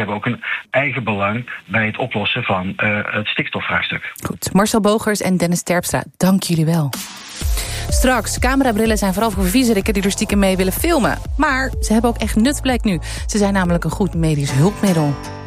hebben ook een eigen belang bij het oplossen van het stikstofvraagstuk. Goed, Marcel Bogers en Dennis Terpstra, dank jullie wel. Straks, camerabrillen zijn vooral voor viezerikken die er stiekem mee willen filmen. Maar ze hebben ook echt nut, blijkt nu. Ze zijn namelijk een goed medisch hulpmiddel.